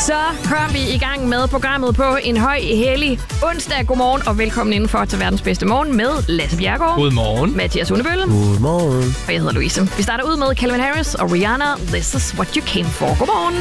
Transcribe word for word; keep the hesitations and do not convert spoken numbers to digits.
Så kom vi i gang med programmet på en høj, hellig onsdag. Godmorgen og velkommen indenfor til verdens bedste morgen med Lasse Bjerregaard. Godmorgen. Mathias Hundebølle. Godmorgen. Og jeg hedder Louise. Vi starter ud med Calvin Harris og Rihanna. This is what you came for. Godmorgen.